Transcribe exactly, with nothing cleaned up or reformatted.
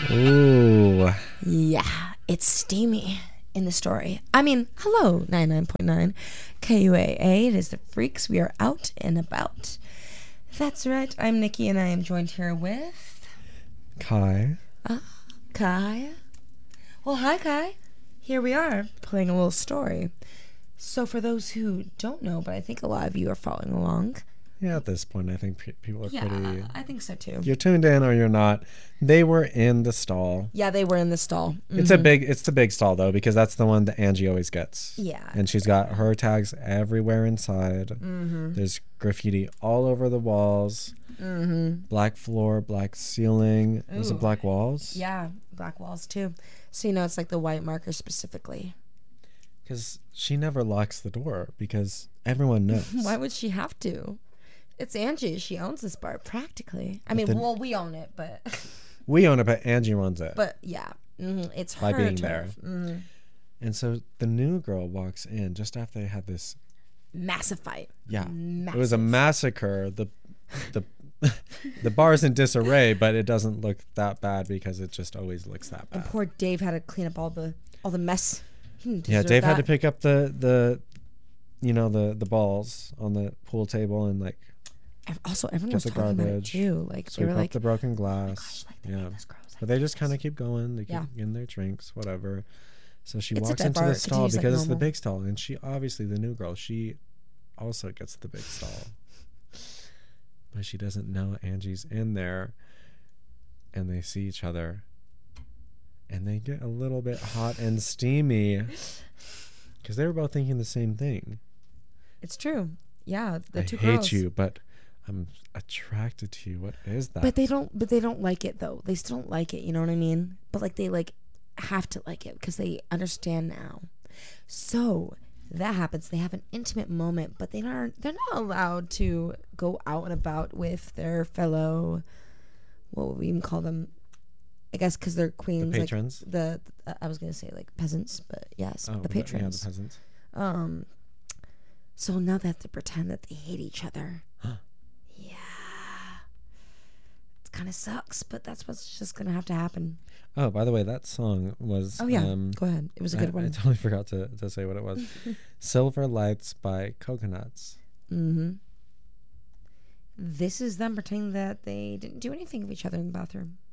Ooh. Yeah, it's steamy in the story. I mean, hello, ninety-nine point nine K U A A. It is the Freaks. We are out and about. That's right. I'm Nikki, and I am joined here with... Kai. Ah, Kai. Well, hi, Kai. Here we are, playing a little story. So for those who don't know, but I think a lot of you are following along. Yeah, at this point, I think pe- people are Yeah, pretty... I think so, too. You're tuned in or you're not. They were in the stall. Yeah, they were in the stall. Mm-hmm. It's a big, it's the big stall, though, because that's the one that Angie always gets. Yeah. And she's got her tags everywhere inside. Mm-hmm. There's graffiti all over the walls. Mm-hmm. Black floor, black ceiling. Ooh. Was it black walls? Yeah, black walls, too. So, you know, it's like the white marker specifically. Because she never locks the door because everyone knows. Why would she have to? It's Angie. She owns this bar practically. I mean, the, well, we own it, but we own it, but Angie runs it. But yeah, mm-hmm. It's by her being turf. there. Mm-hmm. And so the new girl walks in just after they had this massive fight. Yeah, massive. It was a massacre. The the the bar's in disarray, but it doesn't look that bad because it just always looks that bad. And poor Dave had to clean up all the all the mess. Yeah, Dave that. had to pick up the the you know the the balls on the pool table and like. Also, everyone was talking garbage, about it too. Like sweep they were up like the broken glass. Oh gosh, like, yeah, like, but they just kind of keep going. They keep yeah. getting their drinks, whatever. So she it's walks into the stall because like it's the big stall, and she obviously the new girl. She also gets the big stall, but she doesn't know Angie's in there, and they see each other, and they get a little bit hot and steamy because they were both thinking the same thing. It's true. Yeah, the I two hate girls. you, but I'm attracted to you. What is that? But they don't. But they don't like it though. They still don't like it. You know what I mean? But like they like have to like it because they understand now. So that happens. They have an intimate moment, but they aren't. They're not allowed to go out and about with their fellow. What would we even call them? I guess because they're queens. The patrons. Like the, the I was gonna say like peasants, but yes, oh, the patrons. Yeah, the peasants. Um. So now they have to pretend that they hate each other. Huh. Yeah. It kind of sucks, but that's what's just going to have to happen. Oh, by the way, that song was... Oh, yeah. Um, Go ahead. It was a good I, one. I totally forgot to, to say what it was. Silver Lights by Coconuts. Mm-hmm. This is them pretending that they didn't do anything of each other in the bathroom.